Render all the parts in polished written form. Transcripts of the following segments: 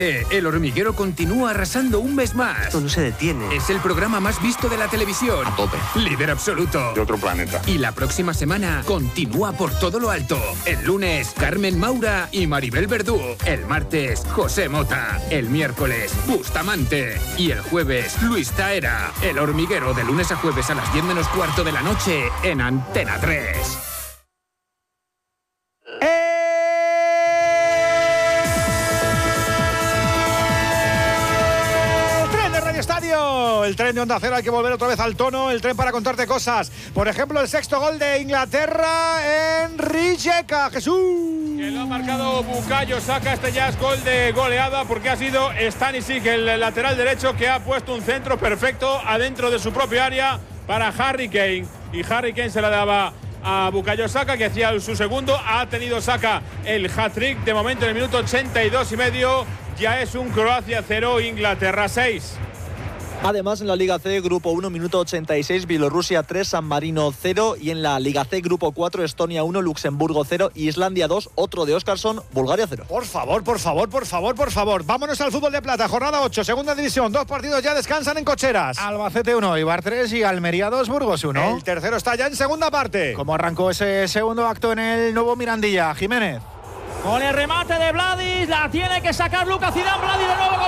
El Hormiguero continúa arrasando un mes más. Esto no se detiene. Es el programa más visto de la televisión. A tope. Líder absoluto. De otro planeta. Y la próxima semana continúa por todo lo alto. El lunes, Carmen Maura y Maribel Verdú. El martes, José Mota. El miércoles, Bustamante. Y el jueves, Luis Taera. El Hormiguero, de lunes a jueves a las 10 menos cuarto de la noche en Antena 3. El tren de Onda Cero, hay que volver otra vez al tono. El tren para contarte cosas. Por ejemplo, el sexto gol de Inglaterra en Rijeka. Jesús. Que lo ha marcado Bukayo Saka. Este ya es gol de goleada porque ha sido Stanisic, el lateral derecho, que ha puesto un centro perfecto adentro de su propia área para Harry Kane. Y Harry Kane se la daba a Bukayo Saka, que hacía su segundo. Ha tenido Saka el hat-trick. De momento, en el minuto 82,5 ya es un Croacia 0, Inglaterra 6. Además, en la Liga C, Grupo 1, minuto 86, Bielorrusia 3, San Marino 0. Y en la Liga C, Grupo 4, Estonia 1, Luxemburgo 0, Islandia 2, otro de Óskarsson, Bulgaria 0. Por favor. Vámonos al fútbol de plata. Jornada 8, segunda división. 2 partidos ya descansan en cocheras. Albacete 1, Eibar 3 y Almería 2, Burgos 1. El tercero está ya en segunda parte. ¿Cómo arrancó ese segundo acto en el nuevo Mirandilla? Jiménez. Con el remate de Vladis, la tiene que sacar Lucas Zidane. Vladis de nuevo.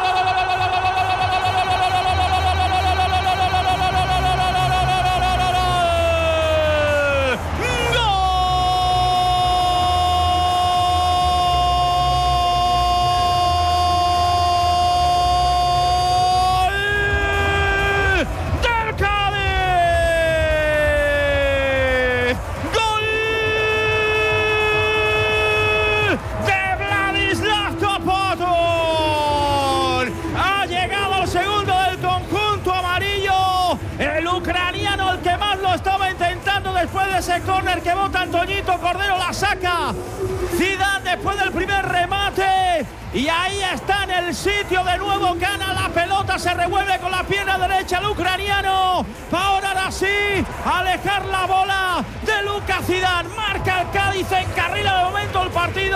Después de ese córner que bota Antoñito Cordero, la saca Zidane después del primer remate. Y ahí está en el sitio de nuevo, gana la pelota, se revuelve con la pierna derecha el ucraniano. Ahora sí, alejar la bola de Lucas Zidane. Marca el Cádiz, encarrila de momento el partido.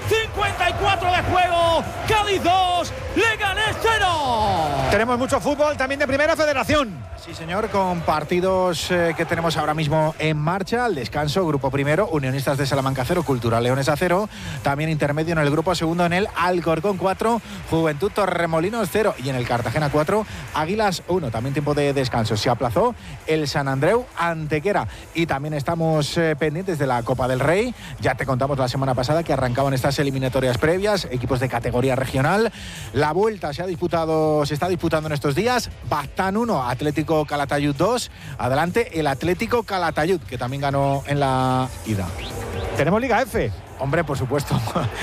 54 de juego, Cádiz 2, Leganés 0. Tenemos mucho fútbol también de Primera Federación. Sí, señor, con partidos que tenemos ahora mismo en marcha. Al descanso, Grupo Primero, Unionistas de Salamanca 0, Cultural Leonesa 0. También intermedio en el Grupo Segundo, en el Alcorcón 4, Juventud Torremolinos 0. Y en el Cartagena 4, Águilas 1. También tiempo de descanso. Se aplazó el San Andreu Antequera. Y también estamos pendientes de la Copa del Rey. Ya te contamos la semana pasada que arrancaban estas eliminatorias previas, equipos de categoría regional. La vuelta se está disputando en estos días. Baztán 1, Atlético Calatayud 2. Adelante el Atlético Calatayud, que también ganó en la ida. Tenemos Liga F. Hombre, por supuesto.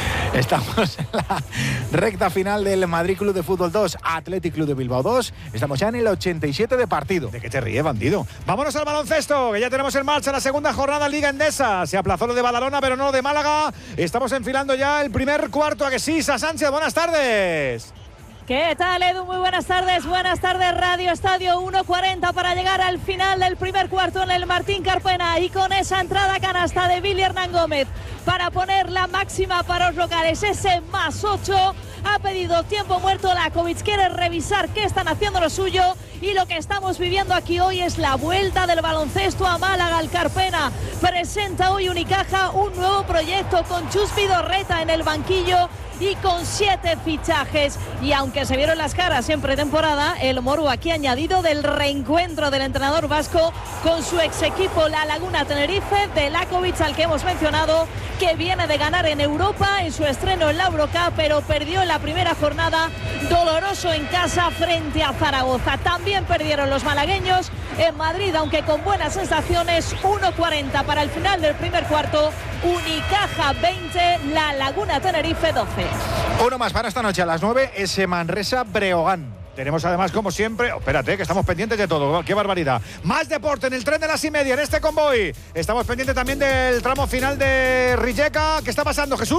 Estamos en la recta final del Madrid Club de Fútbol 2, Athletic Club de Bilbao 2. Estamos ya en el 87 de partido. ¿De qué te ríes, bandido? Vámonos al baloncesto, que ya tenemos en marcha la segunda jornada Liga Endesa. Se aplazó lo de Badalona, pero no lo de Málaga. Estamos enfilando ya el primer cuarto. ¿A que sí, Sa Sánchez? Buenas tardes. ¿Qué tal, Edu? Muy buenas tardes, Radio Estadio. 1:40 para llegar al final del primer cuarto en el Martín Carpena, y con esa entrada canasta de Billy Hernán Gómez para poner la máxima para los locales, ese +8. Ha pedido tiempo muerto Lakovic, quiere revisar qué están haciendo lo suyo, y lo que estamos viviendo aquí hoy es la vuelta del baloncesto a Málaga. El Carpena presenta hoy Unicaja un nuevo proyecto con Chus Vidorreta en el banquillo y con 7 fichajes. Y aunque se vieron las caras en pretemporada, el Morbo aquí ha añadido del reencuentro del entrenador vasco con su ex equipo La Laguna Tenerife, de Lakovic, al que hemos mencionado, que viene de ganar en Europa en su estreno en la Eurocup, pero perdió en la primera jornada, doloroso en casa frente a Zaragoza. También perdieron los malagueños en Madrid, aunque con buenas sensaciones. 1:40 para el final del primer cuarto. Unicaja 20, La Laguna Tenerife 12. Uno más para esta noche a las 9, ese Manresa Breogán. Tenemos además, como siempre, espérate, que estamos pendientes de todo. ¡Qué barbaridad! Más deporte en el tren de las y media, en este convoy. Estamos pendientes también del tramo final de Rijeka. ¿Qué está pasando, Jesús?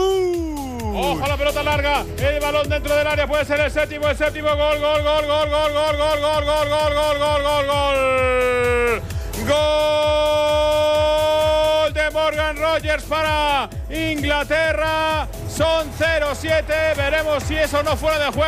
Ojo, la pelota larga, el balón dentro del área, puede ser el séptimo, gol, gol de Morgan Rogers para Inglaterra. Son 0-7, veremos si eso no fuera de juego.